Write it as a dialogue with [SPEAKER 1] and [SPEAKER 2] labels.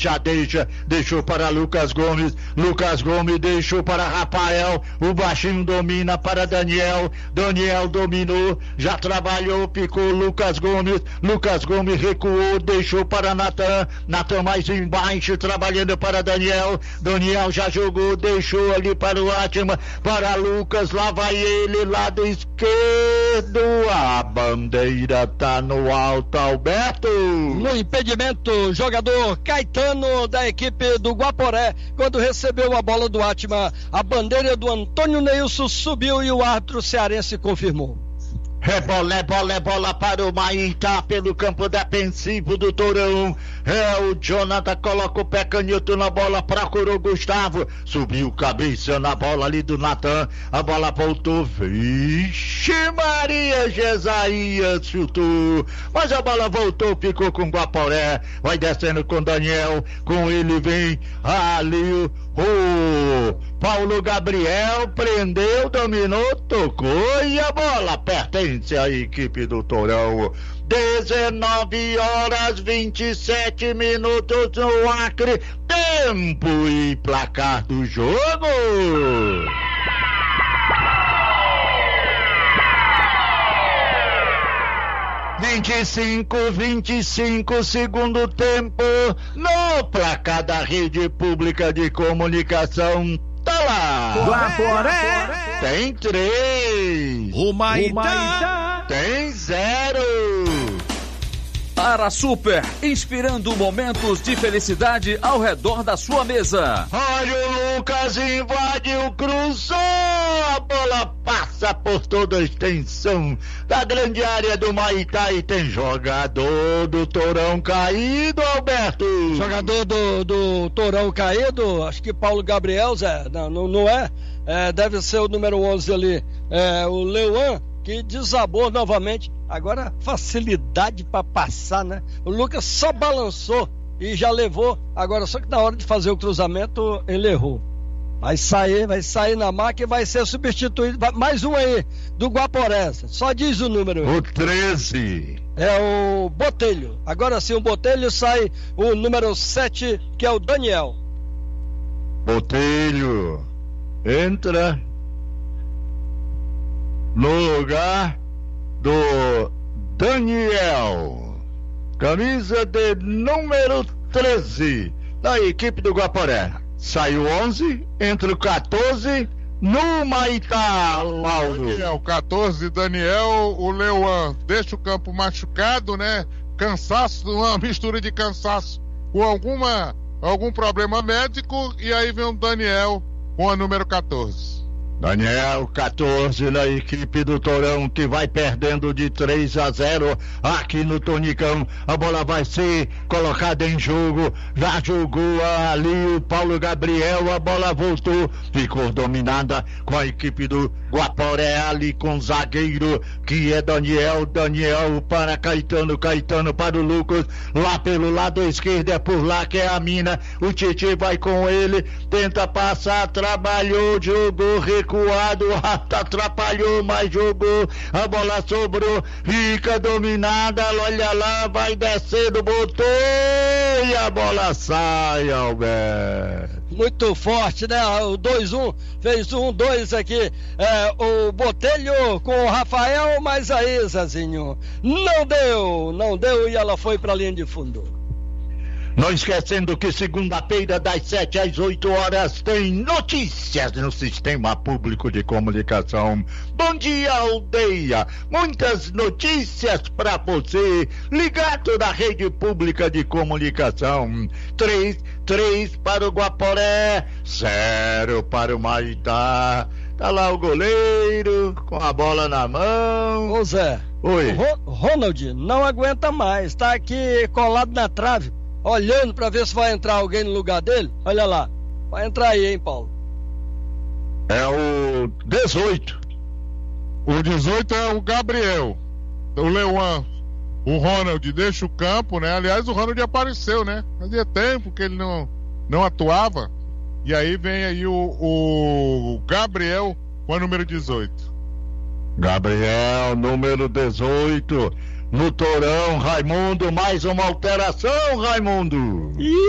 [SPEAKER 1] já deixou para Lucas Gomes deixou para Rafael, o baixinho domina para Daniel dominou, já trabalhou, picou Lucas Gomes recuou, deixou para Natan mais embaixo, trabalhando para Daniel já jogou, deixou ali para o Atman, para Lucas, lá vai ele, lado esquerdo, a bandeira tá no alto, Alberto.
[SPEAKER 2] No impedimento, jogador Caetano da equipe do Guaporé, quando recebeu a bola do Atman, a bandeira do Antônio Neilson subiu e o árbitro cearense confirmou.
[SPEAKER 1] É bola para o Maitá pelo campo defensivo do Tourão. O Jonathan coloca o pé canhoto na bola, procurou Gustavo, subiu cabeça na bola ali do Natan, a bola voltou, vixe Maria, Jesaías chutou, mas a bola voltou, ficou com o Guaporé, vai descendo com Daniel, com ele vem ali o Paulo Gabriel, prendeu, dominou, tocou e a bola pertence à equipe do Tourão. 19h27 no Acre, tempo e placar do jogo. 25, segundo tempo, no placar da Rede Pública de Comunicação. Tá lá!
[SPEAKER 3] Guaporé
[SPEAKER 1] tem 3,
[SPEAKER 3] o Maitá
[SPEAKER 1] tem 0.
[SPEAKER 4] Para Super, inspirando momentos de felicidade ao redor da sua mesa.
[SPEAKER 1] Olha o Lucas, invadiu, cruzou, a bola passa por toda a extensão da grande área do Maitá e tem jogador do Tourão caído, Alberto.
[SPEAKER 2] Jogador do Tourão caído, acho que Paulo Gabriel, Zé, não é? Deve ser o número 11 ali, o Leuan, que desabou novamente. Agora facilidade para passar, né? O Lucas só balançou e já levou. Agora só que na hora de fazer o cruzamento ele errou. Vai sair na marca e vai ser substituído. Mais um aí do Guaporé. Só diz o número.
[SPEAKER 1] O 13.
[SPEAKER 2] É o Botelho. Agora sim, o Botelho, sai o número 7, que é o Daniel.
[SPEAKER 1] Botelho entra no lugar do Daniel, camisa de número 13 da equipe do Guaporé. Saiu 11, entre o 14 no Maitá, Lauro.
[SPEAKER 5] O 14, Daniel, o Leuan deixa o campo machucado, né? Cansaço, uma mistura de cansaço com algum problema médico, e aí vem o Daniel com a número 14.
[SPEAKER 1] Daniel, 14 na equipe do Tourão, que vai perdendo de 3-0 aqui no Tonicão. A bola vai ser colocada em jogo. Já jogou ali o Paulo Gabriel, a bola voltou, ficou dominada com a equipe do Guaporé ali com o zagueiro, que é Daniel para Caetano para o Lucas, lá pelo lado esquerdo, é por lá que é a mina. O Titi vai com ele, tenta passar, trabalhou, jogou, recuado, atrapalhou, mas jogou, a bola sobrou, fica dominada, olha lá, vai descendo, botou e a bola sai, Alberto.
[SPEAKER 2] Muito forte, né? O 2-1, fez 1-2 aqui, o Botelho com o Rafael, mas aí, Zezinho, não deu e ela foi pra linha de fundo.
[SPEAKER 1] Não esquecendo que segunda-feira, das 7 às 8 horas, tem notícias no Sistema Público de Comunicação. Bom dia, aldeia! Muitas notícias para você, ligado na Rede Pública de Comunicação. 3 para o Guaporé, 0 para o Maitá. Tá lá o goleiro, com a bola na mão.
[SPEAKER 2] Ô Zé,
[SPEAKER 1] oi.
[SPEAKER 2] O Ronald não aguenta mais, tá aqui colado na trave, olhando para ver se vai entrar alguém no lugar dele. Olha lá, vai entrar aí, hein, Paulo?
[SPEAKER 1] É o 18.
[SPEAKER 5] O 18 é o Gabriel, o Leuan. O Ronald deixa o campo, né? Aliás, o Ronald apareceu, né? Fazia tempo que ele não atuava. E aí vem aí o Gabriel com a número 18.
[SPEAKER 1] Gabriel, número 18. No Tourão, Raimundo, mais uma alteração, Raimundo.